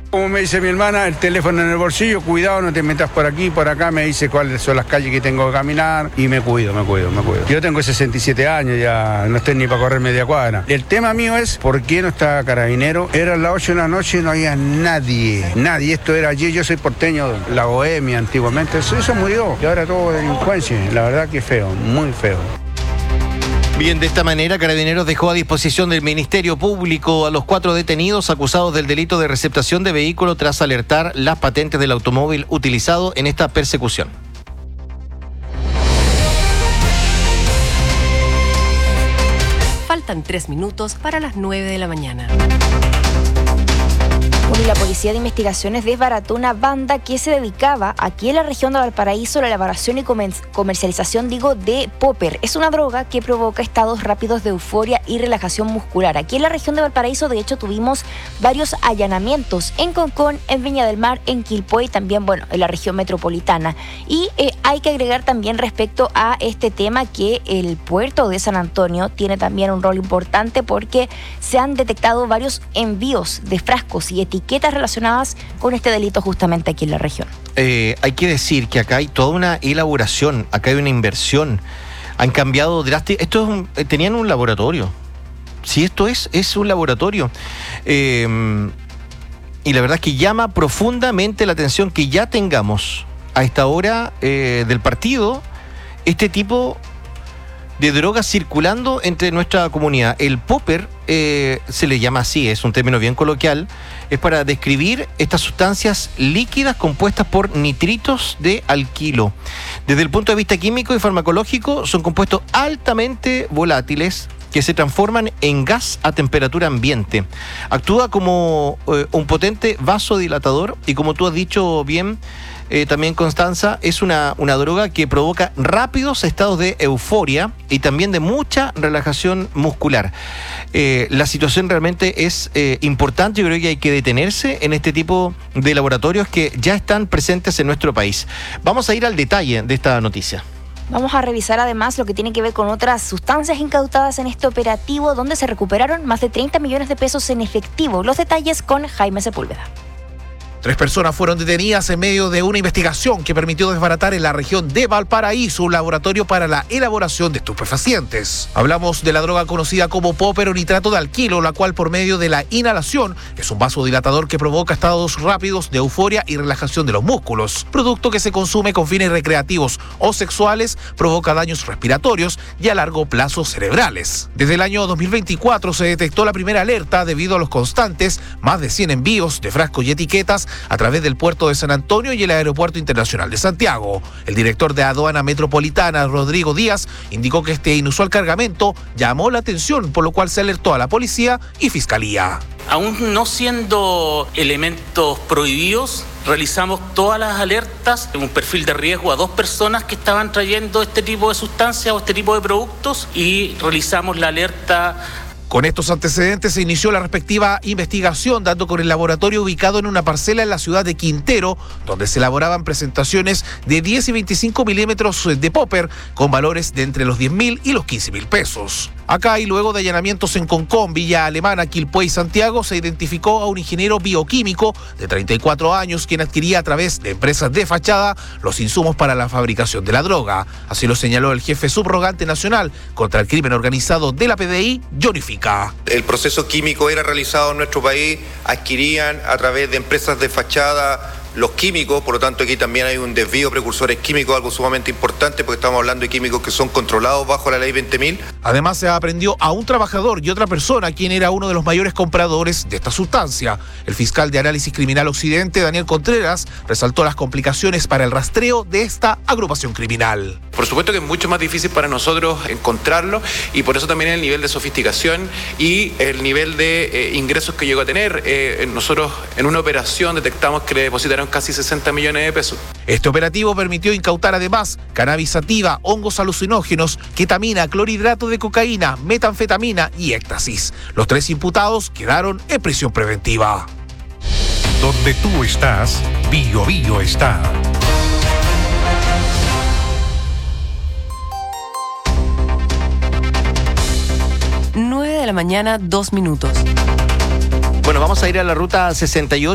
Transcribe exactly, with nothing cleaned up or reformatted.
Como me dice mi hermana, el teléfono en el bolsillo, cuidado, no te metas por aquí, por acá, me dice cuáles son las calles que tengo que caminar y me cuido, me cuido, me cuido. Yo tengo sesenta y siete años, ya no estoy ni para correr media cuadra. El tema mío es, ¿por qué no está Carabinero? Eran las ocho de la noche y no había nadie, nadie. Esto era allí, yo soy porteño, la bohemia antiguamente, eso, eso murió. Y ahora todo delincuencia, la verdad que feo, muy feo. Bien, de esta manera, Carabineros dejó a disposición del Ministerio Público a los cuatro detenidos acusados del delito de receptación de vehículo tras alertar las patentes del automóvil utilizado en esta persecución. Faltan tres minutos para las nueve de la mañana. La Policía de Investigaciones desbarató una banda que se dedicaba aquí en la región de Valparaíso a la elaboración y comercialización, digo, de popper. Es una droga que provoca estados rápidos de euforia y relajación muscular. Aquí en la región de Valparaíso, de hecho, tuvimos varios allanamientos en Concón, en Viña del Mar, en Quilpué y también, bueno, en la región metropolitana. Y eh, hay que agregar también respecto a este tema que el puerto de San Antonio tiene también un rol importante porque se han detectado varios envíos de frascos y etiquetas relacionadas con este delito justamente aquí en la región. Eh, hay que decir que acá hay toda una elaboración, acá hay una inversión. Han cambiado drásticamente. Esto es un, tenían un laboratorio. Sí, esto es, es un laboratorio. Eh, y la verdad es que llama profundamente la atención que ya tengamos a esta hora eh, del partido este tipo de drogas circulando entre nuestra comunidad. El popper eh, se le llama así, es un término bien coloquial, es para describir estas sustancias líquidas compuestas por nitritos de alquilo. Desde el punto de vista químico y farmacológico, son compuestos altamente volátiles que se transforman en gas a temperatura ambiente. Actúa como eh, un potente vasodilatador y, como tú has dicho bien, Eh, también, Constanza, es una, una droga que provoca rápidos estados de euforia y también de mucha relajación muscular. Eh, la situación realmente es eh, importante. Yo creo que hay que detenerse en este tipo de laboratorios que ya están presentes en nuestro país. Vamos a ir al detalle de esta noticia. Vamos a revisar además lo que tiene que ver con otras sustancias incautadas en este operativo, donde se recuperaron más de treinta millones de pesos en efectivo. Los detalles con Jaime Sepúlveda. Tres personas fueron detenidas en medio de una investigación que permitió desbaratar en la región de Valparaíso un laboratorio para la elaboración de estupefacientes. Hablamos de la droga conocida como popper o nitrato de alquilo, la cual por medio de la inhalación es un vasodilatador que provoca estados rápidos de euforia y relajación de los músculos. Producto que se consume con fines recreativos o sexuales, provoca daños respiratorios y a largo plazo cerebrales. Desde el año dos mil veinticuatro se detectó la primera alerta debido a los constantes más de cien envíos de frascos y etiquetas a través del puerto de San Antonio y el Aeropuerto Internacional de Santiago. El director de Aduana Metropolitana, Rodrigo Díaz, indicó que este inusual cargamento llamó la atención, por lo cual se alertó a la policía y fiscalía. Aún no siendo elementos prohibidos, realizamos todas las alertas, un perfil de riesgo a dos personas que estaban trayendo este tipo de sustancias o este tipo de productos y realizamos la alerta. Con estos antecedentes se inició la respectiva investigación, dando con el laboratorio ubicado en una parcela en la ciudad de Quintero, donde se elaboraban presentaciones de diez y veinticinco milímetros de popper con valores de entre los diez mil y los quince mil pesos. Acá, y luego de allanamientos en Concón, Villa Alemana, Quilpué y Santiago, se identificó a un ingeniero bioquímico de treinta y cuatro años, quien adquiría a través de empresas de fachada los insumos para la fabricación de la droga. Así lo señaló el jefe subrogante nacional contra el crimen organizado de la P D I, Johnny Fica. El proceso químico era realizado en nuestro país, adquirían a través de empresas de fachada los químicos, por lo tanto aquí también hay un desvío de precursores químicos, algo sumamente importante porque estamos hablando de químicos que son controlados bajo la ley veinte mil. Además se aprendió a un trabajador y otra persona quien era uno de los mayores compradores de esta sustancia. El fiscal de Análisis Criminal Occidente, Daniel Contreras, resaltó las complicaciones para el rastreo de esta agrupación criminal. Por supuesto que es mucho más difícil para nosotros encontrarlo y por eso también el nivel de sofisticación y el nivel de eh, ingresos que llegó a tener. Eh, nosotros en una operación detectamos que le depositaron casi sesenta millones de pesos. Este operativo permitió incautar además cannabis sativa, hongos alucinógenos, ketamina, clorhidrato de cocaína, metanfetamina y éxtasis. Los tres imputados quedaron en prisión preventiva. Donde tú estás, Bio Bio está. nueve de la mañana, dos minutos. Bueno, vamos a ir a la ruta sesenta y ocho.